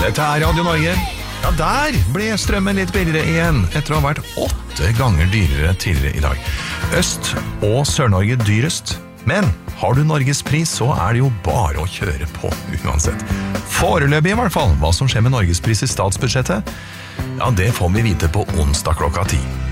Dette Radio Norge. Ja, der ble strømmen litt billigere igjen, etter å ha vært 8 ganger dyrere tidligere i dag. Øst- og Sør-Norge dyrest, men har du Norgespris, så det jo bare å kjøre på uansett. Foreløpig i hvert fall, hva som skjer med Norgespris i statsbudsjettet, ja, det får vi vite på onsdag klokka 10.